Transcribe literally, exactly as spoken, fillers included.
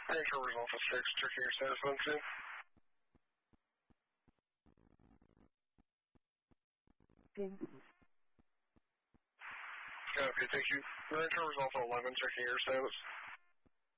Grand Traverse Alpha six, checking your status on scene. Okay, thank you. Grand Traverse Alpha eleven, checking your status.